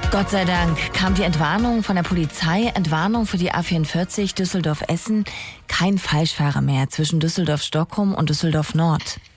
Gott sei Dank kam die Entwarnung von der Polizei, Entwarnung für die A44 Düsseldorf-Essen, kein Falschfahrer mehr zwischen Düsseldorf-Stockholm und Düsseldorf-Nord.